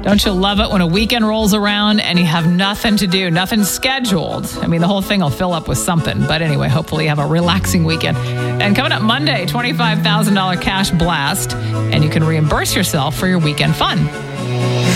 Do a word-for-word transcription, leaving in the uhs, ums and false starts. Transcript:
Don't you love it when a weekend rolls around and you have nothing to do, nothing scheduled? I mean, the whole thing will fill up with something. But anyway, hopefully you have a relaxing weekend. And coming up Monday, twenty-five thousand dollars cash blast, and you can reimburse yourself for your weekend fun.